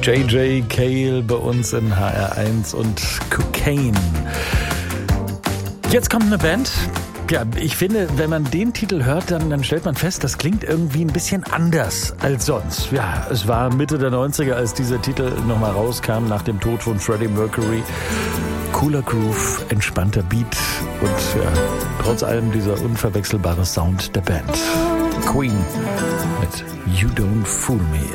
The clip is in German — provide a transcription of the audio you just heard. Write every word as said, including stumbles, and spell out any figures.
J J Cale bei uns in H R eins und Cocaine. Jetzt kommt eine Band. Ja, ich finde, wenn man den Titel hört, dann, dann stellt man fest, das klingt irgendwie ein bisschen anders als sonst. Ja, es war Mitte der neunziger, als dieser Titel nochmal rauskam, nach dem Tod von Freddie Mercury. Cooler Groove, entspannter Beat und ja, trotz allem dieser unverwechselbare Sound der Band. Queen mit You Don't Fool Me.